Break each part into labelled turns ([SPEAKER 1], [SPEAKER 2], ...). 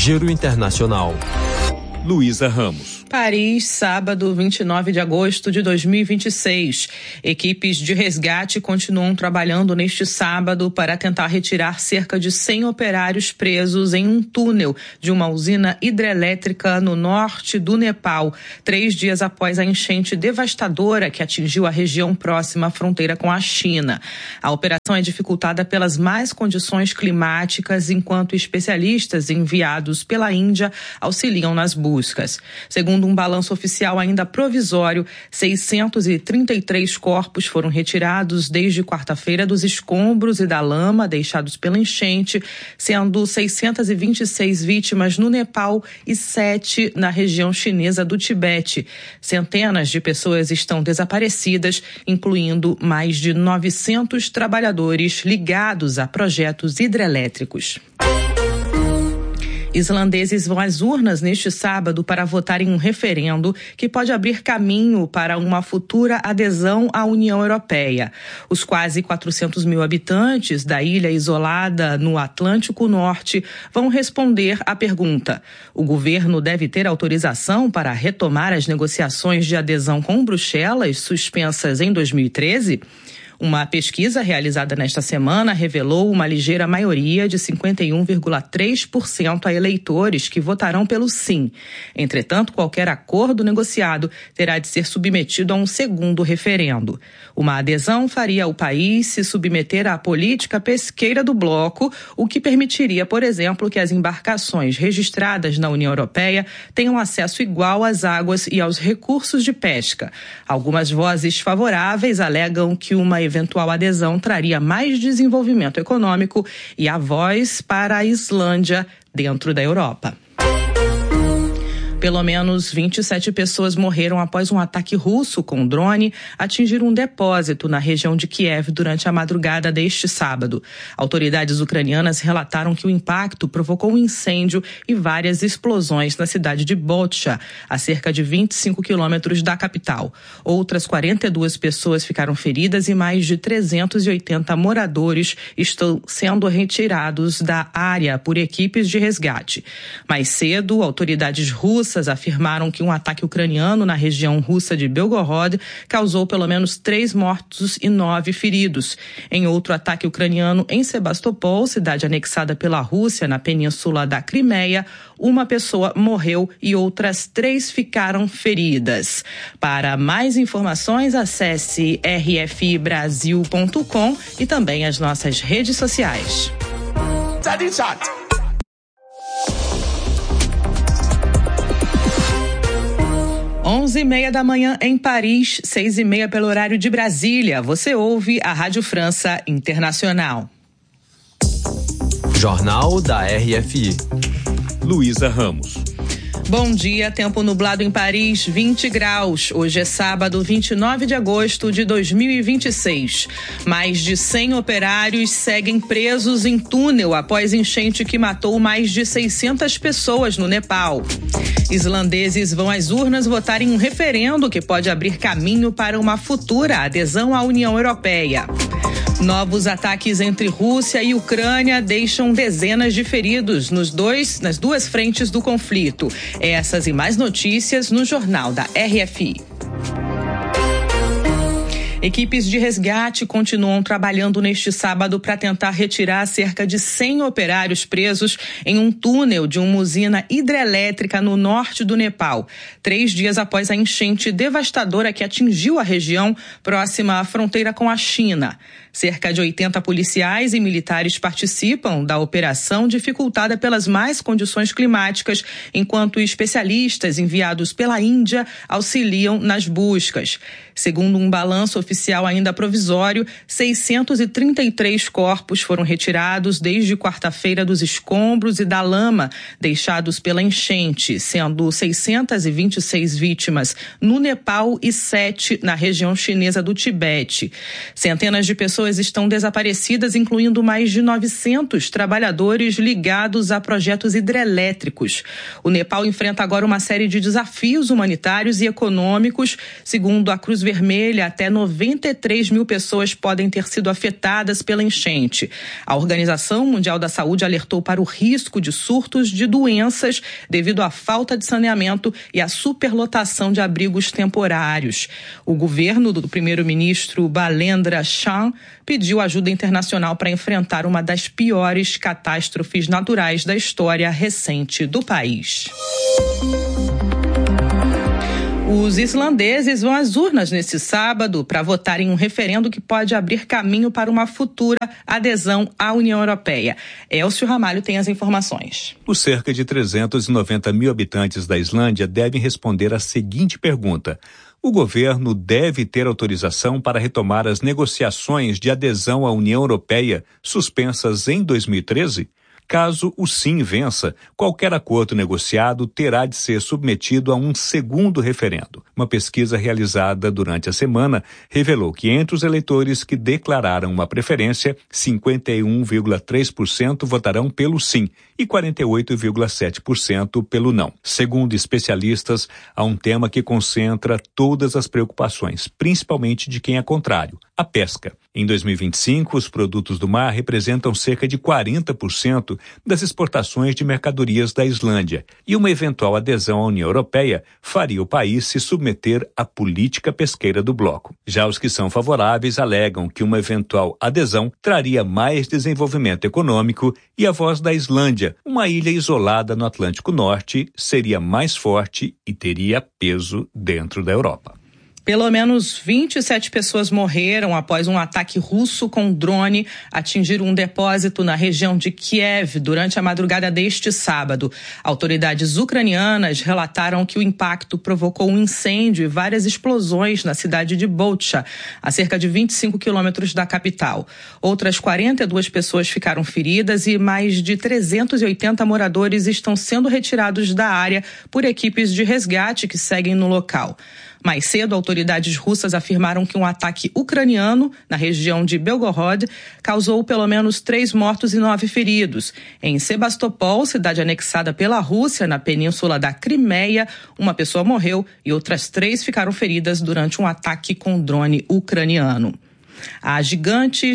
[SPEAKER 1] Giro Internacional. Luísa Ramos.
[SPEAKER 2] Paris, sábado, 29 de agosto de 2026. Equipes de resgate continuam trabalhando neste sábado para tentar retirar cerca de 100 operários presos em um túnel de uma usina hidrelétrica no norte do Nepal, 3 dias após a enchente devastadora que atingiu a região próxima à fronteira com a China. A operação é dificultada pelas más condições climáticas, enquanto especialistas enviados pela Índia auxiliam nas buscas. Segundo um balanço oficial ainda provisório, 633 corpos foram retirados desde quarta-feira dos escombros e da lama deixados pela enchente, sendo 626 vítimas no Nepal e 7 na região chinesa do Tibete. Centenas de pessoas estão desaparecidas, incluindo mais de 900 trabalhadores ligados a projetos hidrelétricos. Islandeses vão às urnas neste sábado para votar em um referendo que pode abrir caminho para uma futura adesão à União Europeia. Os quase 400 mil habitantes da ilha isolada no Atlântico Norte vão responder à pergunta: o governo deve ter autorização para retomar as negociações de adesão com Bruxelas, suspensas em 2013? Uma pesquisa realizada nesta semana revelou uma ligeira maioria de 51,3% a eleitores que votarão pelo sim. Entretanto, qualquer acordo negociado terá de ser submetido a um segundo referendo. Uma adesão faria o país se submeter à política pesqueira do bloco, o que permitiria, por exemplo, que as embarcações registradas na União Europeia tenham acesso igual às águas e aos recursos de pesca. Algumas vozes favoráveis alegam que uma eventual adesão traria mais desenvolvimento econômico e a voz para a Islândia dentro da Europa. Pelo menos 27 pessoas morreram após um ataque russo com drone atingir um depósito na região de Kiev durante a madrugada deste sábado. Autoridades ucranianas relataram que o impacto provocou um incêndio e várias explosões na cidade de Bucha, a cerca de 25 quilômetros da capital. Outras 42 pessoas ficaram feridas e mais de 380 moradores estão sendo retirados da área por equipes de resgate. Mais cedo, autoridades russas afirmaram que um ataque ucraniano na região russa de Belgorod causou pelo menos 3 mortos e 9 feridos. Em outro ataque ucraniano em Sebastopol, cidade anexada pela Rússia na península da Crimeia, uma pessoa morreu e outras 3 ficaram feridas. Para mais informações, acesse rfibrasil.com e também as nossas redes sociais. 11h30 da manhã em Paris, 6h30 pelo horário de Brasília. Você ouve a Rádio França Internacional.
[SPEAKER 1] Jornal da RFI. Luísa Ramos.
[SPEAKER 2] Bom dia, tempo nublado em Paris, 20 graus. Hoje é sábado, 29 de agosto de 2026. Mais de 100 operários seguem presos em túnel após enchente que matou mais de 600 pessoas no Nepal. Islandeses vão às urnas votar em um referendo que pode abrir caminho para uma futura adesão à União Europeia. Novos ataques entre Rússia e Ucrânia deixam dezenas de feridos nas duas frentes do conflito. Essas e mais notícias no Jornal da RFI. Equipes de resgate continuam trabalhando neste sábado para tentar retirar cerca de 100 operários presos em um túnel de uma usina hidrelétrica no norte do Nepal, 3 dias após a enchente devastadora que atingiu a região próxima à fronteira com a China. Cerca de 80 policiais e militares participam da operação dificultada pelas más condições climáticas, enquanto especialistas enviados pela Índia auxiliam nas buscas. Segundo um balanço oficial ainda provisório, 633 corpos foram retirados desde quarta-feira dos escombros e da lama deixados pela enchente, sendo 626 vítimas no Nepal e 7 na região chinesa do Tibete. Centenas de pessoas estão desaparecidas, incluindo mais de 900 trabalhadores ligados a projetos hidrelétricos. O Nepal enfrenta agora uma série de desafios humanitários e econômicos. Segundo a Cruz Vermelha, até novembro 93 mil pessoas podem ter sido afetadas pela enchente. A Organização Mundial da Saúde alertou para o risco de surtos de doenças devido à falta de saneamento e à superlotação de abrigos temporários. O governo do primeiro-ministro Balendra Shah pediu ajuda internacional para enfrentar uma das piores catástrofes naturais da história recente do país. Os islandeses vão às urnas neste sábado para votar em um referendo que pode abrir caminho para uma futura adesão à União Europeia. Elcio Ramalho tem as informações.
[SPEAKER 1] Os cerca de 390 mil habitantes da Islândia devem responder a seguinte pergunta: o governo deve ter autorização para retomar as negociações de adesão à União Europeia suspensas em 2013? Caso o sim vença, qualquer acordo negociado terá de ser submetido a um segundo referendo. Uma pesquisa realizada durante a semana revelou que entre os eleitores que declararam uma preferência, 51,3% votarão pelo sim e 48,7% pelo não. Segundo especialistas, há um tema que concentra todas as preocupações, principalmente de quem é contrário: a pesca. Em 2025, os produtos do mar representam cerca de 40% das exportações de mercadorias da Islândia, e uma eventual adesão à União Europeia faria o país se submeter à política pesqueira do bloco. Já os que são favoráveis alegam que uma eventual adesão traria mais desenvolvimento econômico e a voz da Islândia, uma ilha isolada no Atlântico Norte, seria mais forte e teria peso dentro da Europa.
[SPEAKER 2] Pelo menos 27 pessoas morreram após um ataque russo com drone atingir um depósito na região de Kiev durante a madrugada deste sábado. Autoridades ucranianas relataram que o impacto provocou um incêndio e várias explosões na cidade de Bucha, a cerca de 25 quilômetros da capital. Outras 42 pessoas ficaram feridas e mais de 380 moradores estão sendo retirados da área por equipes de resgate que seguem no local. Mais cedo, autoridades russas afirmaram que um ataque ucraniano na região de Belgorod causou pelo menos 3 mortos e 9 feridos. Em Sebastopol, cidade anexada pela Rússia na península da Crimeia, uma pessoa morreu e outras 3 ficaram feridas durante um ataque com drone ucraniano. A gigante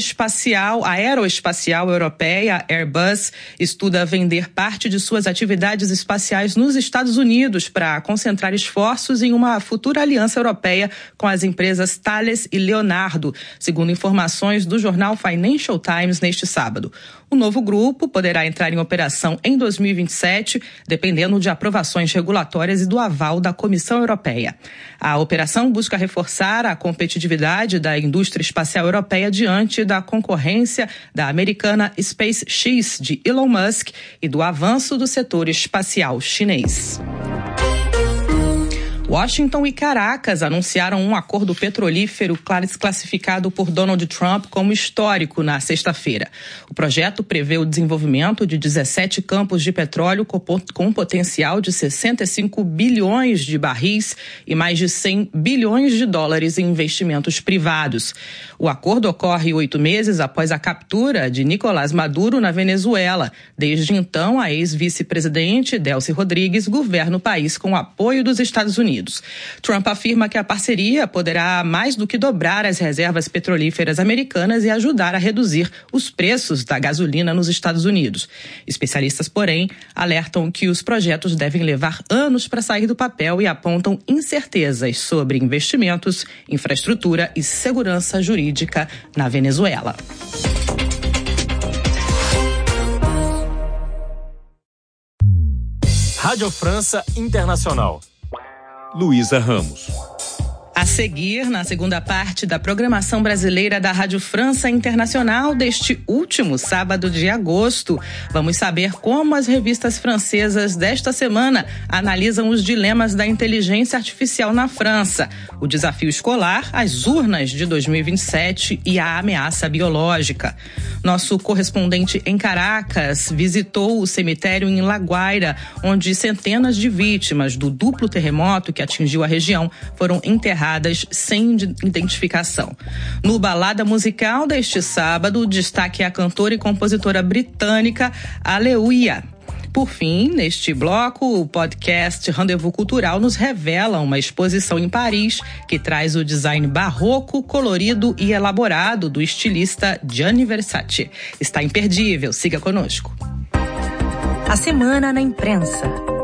[SPEAKER 2] aeroespacial europeia Airbus estuda vender parte de suas atividades espaciais nos Estados Unidos para concentrar esforços em uma futura aliança europeia com as empresas Thales e Leonardo, segundo informações do jornal Financial Times neste sábado. O novo grupo poderá entrar em operação em 2027, dependendo de aprovações regulatórias e do aval da Comissão Europeia. A operação busca reforçar a competitividade da indústria espacial europeia diante da concorrência da americana SpaceX de Elon Musk e do avanço do setor espacial chinês. Washington e Caracas anunciaram um acordo petrolífero classificado por Donald Trump como histórico na sexta-feira. O projeto prevê o desenvolvimento de 17 campos de petróleo com potencial de 65 bilhões de barris e mais de 100 bilhões de dólares em investimentos privados. O acordo ocorre 8 meses após a captura de Nicolás Maduro na Venezuela. Desde então, a ex-vice-presidente Delcy Rodrigues governa o país com o apoio dos Estados Unidos. Trump afirma que a parceria poderá mais do que dobrar as reservas petrolíferas americanas e ajudar a reduzir os preços da gasolina nos Estados Unidos. Especialistas, porém, alertam que os projetos devem levar anos para sair do papel e apontam incertezas sobre investimentos, infraestrutura e segurança jurídica na Venezuela.
[SPEAKER 3] Rádio França Internacional.
[SPEAKER 1] Luísa Ramos.
[SPEAKER 2] A seguir, na segunda parte da programação brasileira da Rádio França Internacional deste último sábado de agosto, vamos saber como as revistas francesas desta semana analisam os dilemas da inteligência artificial na França, o desafio escolar, as urnas de 2027 e a ameaça biológica. Nosso correspondente em Caracas visitou o cemitério em La Guaira, onde centenas de vítimas do duplo terremoto que atingiu a região foram enterradas sem identificação. No Balada Musical deste sábado, o destaque é a cantora e compositora britânica Aleluia. Por fim, neste bloco, o podcast Rendezvous Cultural nos revela uma exposição em Paris que traz o design barroco, colorido e elaborado do estilista Gianni Versace. Está imperdível, siga conosco.
[SPEAKER 4] A Semana na Imprensa.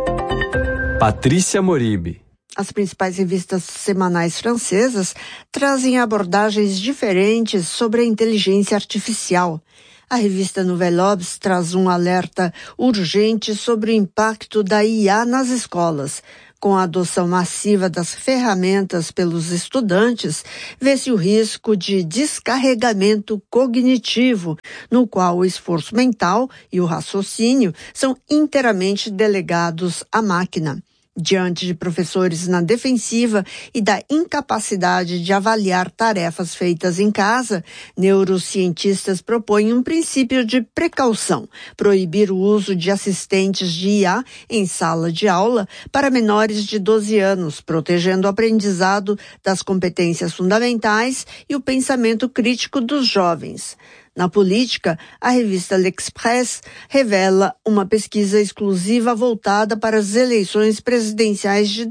[SPEAKER 3] Patrícia Moribe.
[SPEAKER 5] As principais revistas semanais francesas trazem abordagens diferentes sobre a inteligência artificial. A revista Nouvelle Obs traz um alerta urgente sobre o impacto da IA nas escolas. Com a adoção massiva das ferramentas pelos estudantes, vê-se o risco de descarregamento cognitivo, no qual o esforço mental e o raciocínio são inteiramente delegados à máquina. Diante de professores na defensiva e da incapacidade de avaliar tarefas feitas em casa, neurocientistas propõem um princípio de precaução, proibir o uso de assistentes de IA em sala de aula para menores de 12 anos, protegendo o aprendizado das competências fundamentais e o pensamento crítico dos jovens. Na política, a revista L'Express revela uma pesquisa exclusiva voltada para as eleições presidenciais de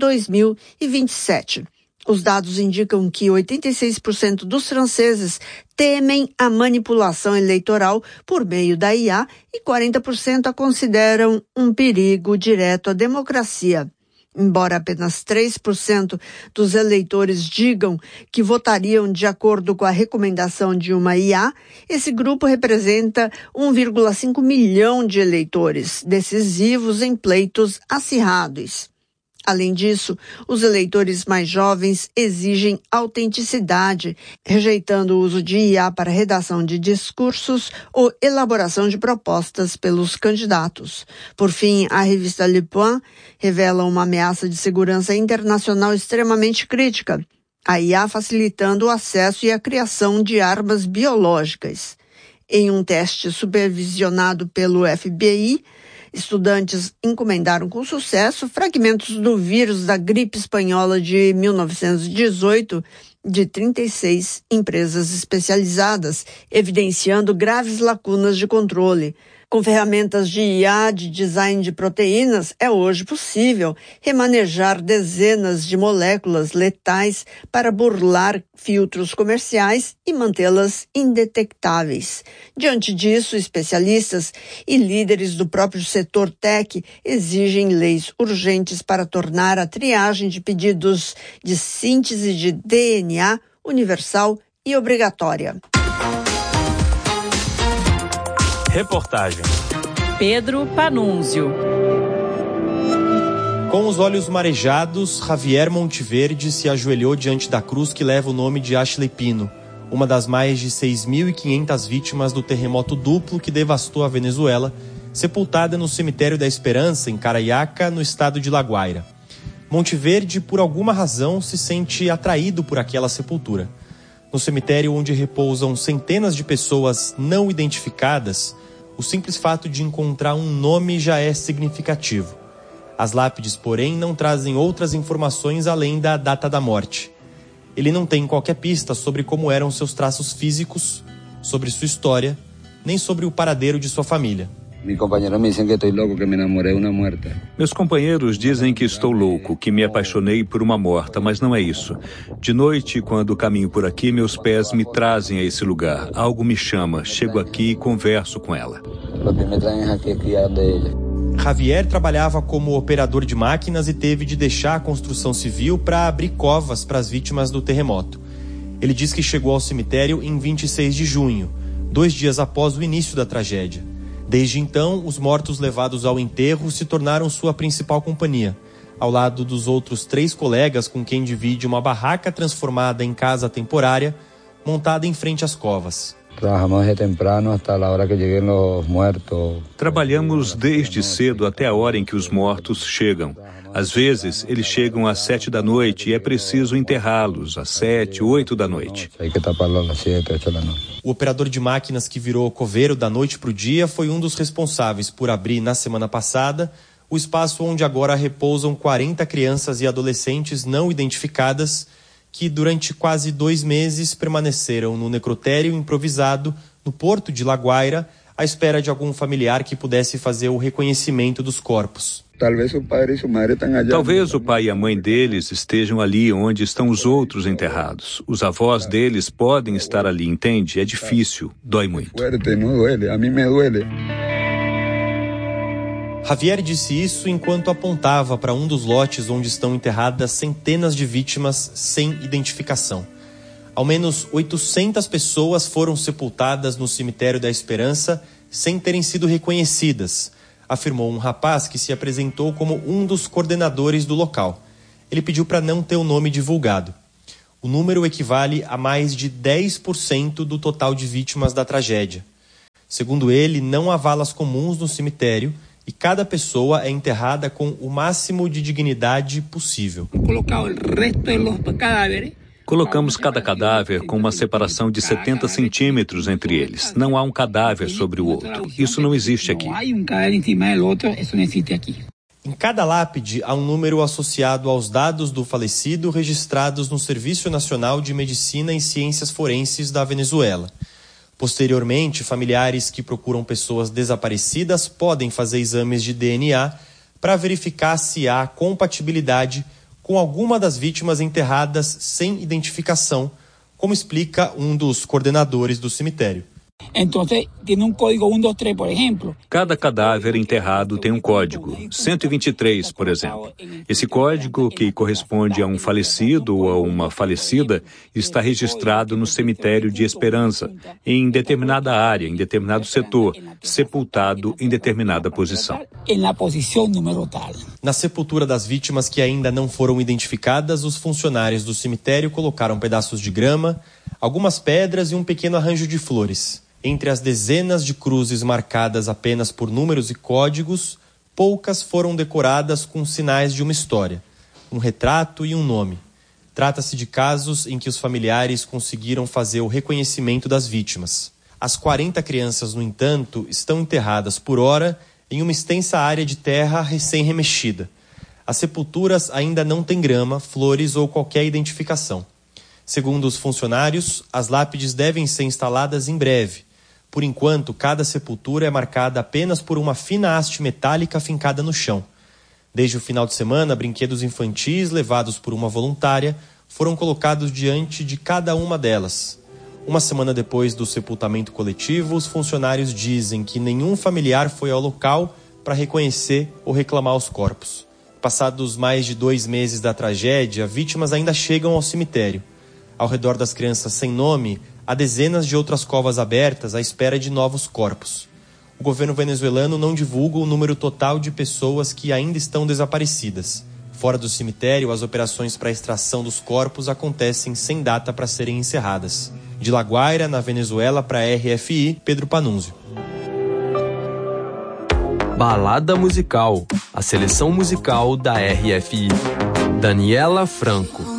[SPEAKER 5] 2027. Os dados indicam que 86% dos franceses temem a manipulação eleitoral por meio da IA e 40% a consideram um perigo direto à democracia. Embora apenas 3% dos eleitores digam que votariam de acordo com a recomendação de uma IA, esse grupo representa 1,5 milhão de eleitores, decisivos em pleitos acirrados. Além disso, os eleitores mais jovens exigem autenticidade, rejeitando o uso de IA para redação de discursos ou elaboração de propostas pelos candidatos. Por fim, a revista Le Point revela uma ameaça de segurança internacional extremamente crítica, a IA facilitando o acesso e a criação de armas biológicas. Em um teste supervisionado pelo FBI, estudantes encomendaram com sucesso fragmentos do vírus da gripe espanhola de 1918 de 36 empresas especializadas, evidenciando graves lacunas de controle. Com ferramentas de IA de design de proteínas, é hoje possível remanejar dezenas de moléculas letais para burlar filtros comerciais e mantê-las indetectáveis. Diante disso, especialistas e líderes do próprio setor tech exigem leis urgentes para tornar a triagem de pedidos de síntese de DNA universal e obrigatória.
[SPEAKER 3] Reportagem.
[SPEAKER 4] Pedro Panunzio.
[SPEAKER 6] Com os olhos marejados, Javier Monteverde se ajoelhou diante da cruz que leva o nome de Ashley Pino, uma das mais de 6.500 vítimas do terremoto duplo que devastou a Venezuela, sepultada no Cemitério da Esperança, em Carayaca, no estado de La Guaira. Monteverde, por alguma razão, se sente atraído por aquela sepultura. No cemitério onde repousam centenas de pessoas não identificadas, o simples fato de encontrar um nome já é significativo. As lápides, porém, não trazem outras informações além da data da morte. Ele não tem qualquer pista sobre como eram seus traços físicos, sobre sua história, nem sobre o paradeiro de sua família.
[SPEAKER 1] Meus companheiros dizem que estou louco, que me apaixonei por uma morta, mas não é isso. De noite, quando caminho por aqui, meus pés me trazem a esse lugar. Algo me chama, chego aqui e converso com ela.
[SPEAKER 6] Javier trabalhava como operador de máquinas e teve de deixar a construção civil para abrir covas para as vítimas do terremoto. Ele diz que chegou ao cemitério em 26 de junho, 2 dias após o início da tragédia. Desde então, os mortos levados ao enterro se tornaram sua principal companhia, ao lado dos outros 3 colegas com quem divide uma barraca transformada em casa temporária, montada em frente às covas.
[SPEAKER 1] Trabalhamos desde cedo até a hora em que os mortos chegam. Às vezes, eles chegam às 7 da noite e é preciso enterrá-los às 7, 8 da noite.
[SPEAKER 6] O operador de máquinas que virou coveiro da noite para o dia foi um dos responsáveis por abrir, na semana passada, o espaço onde agora repousam 40 crianças e adolescentes não identificadas que, durante quase 2 meses, permaneceram no necrotério improvisado no porto de La Guaira, à espera de algum familiar que pudesse fazer o reconhecimento dos corpos.
[SPEAKER 1] Talvez o pai e a mãe deles estejam ali onde estão os outros enterrados. Os avós deles podem estar ali, entende? É difícil, dói muito.
[SPEAKER 6] Javier disse isso enquanto apontava para um dos lotes onde estão enterradas centenas de vítimas sem identificação. Ao menos 800 pessoas foram sepultadas no Cemitério da Esperança sem terem sido reconhecidas, afirmou um rapaz que se apresentou como um dos coordenadores do local. Ele pediu para não ter o nome divulgado. O número equivale a mais de 10% do total de vítimas da tragédia. Segundo ele, não há valas comuns no cemitério e cada pessoa é enterrada com o máximo de dignidade possível.
[SPEAKER 1] Colocamos cada cadáver com uma separação de 70 centímetros entre eles. Não há um cadáver sobre o outro. Isso não existe aqui.
[SPEAKER 6] Em cada lápide há um número associado aos dados do falecido registrados no Serviço Nacional de Medicina e Ciências Forenses da Venezuela. Posteriormente, familiares que procuram pessoas desaparecidas podem fazer exames de DNA para verificar se há compatibilidade com alguma das vítimas enterradas sem identificação, como explica um dos coordenadores do cemitério.
[SPEAKER 1] Cada cadáver enterrado tem um código, 123, por exemplo. Esse código, que corresponde a um falecido ou a uma falecida, está registrado no cemitério de Esperança, em determinada área, em determinado setor, sepultado em determinada posição.
[SPEAKER 6] Na sepultura das vítimas que ainda não foram identificadas, os funcionários do cemitério colocaram pedaços de grama, algumas pedras e um pequeno arranjo de flores. Entre as dezenas de cruzes marcadas apenas por números e códigos, poucas foram decoradas com sinais de uma história, um retrato e um nome. Trata-se de casos em que os familiares conseguiram fazer o reconhecimento das vítimas. As 40 crianças, no entanto, estão enterradas por hora em uma extensa área de terra recém-remexida. As sepulturas ainda não têm grama, flores ou qualquer identificação. Segundo os funcionários, as lápides devem ser instaladas em breve. Por enquanto, cada sepultura é marcada apenas por uma fina haste metálica fincada no chão. Desde o final de semana, brinquedos infantis levados por uma voluntária foram colocados diante de cada uma delas. Uma semana depois do sepultamento coletivo, os funcionários dizem que nenhum familiar foi ao local para reconhecer ou reclamar os corpos. Passados mais de 2 meses da tragédia, vítimas ainda chegam ao cemitério. Ao redor das crianças sem nome, há dezenas de outras covas abertas à espera de novos corpos. O governo venezuelano não divulga o número total de pessoas que ainda estão desaparecidas. Fora do cemitério, as operações para a extração dos corpos acontecem sem data para serem encerradas. De La Guaira, na Venezuela, para a RFI, Pedro Panunzio.
[SPEAKER 3] Balada musical, a seleção musical da RFI. Daniela Franco.